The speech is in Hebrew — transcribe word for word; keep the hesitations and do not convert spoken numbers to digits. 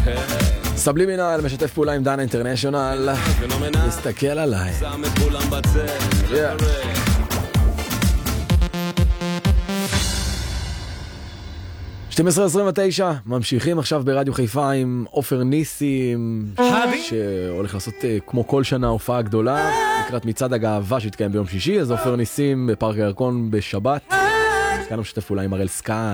סבלימינל משתף פעולה עם דנה אינטרנשיונל. מסתכל עליי. שתים עשרה עשרים ותשע, ממשיכים עכשיו ברדיו חיפה עם עופר ניסים, שהולך לעשות כמו כל שנה הופעה גדולה לקראת מצעד הגאווה שהתקיים ביום שישי. אז עופר ניסים בפארק הירקון בשבת, כאן הוא משתף אולי עם הראל סקאי.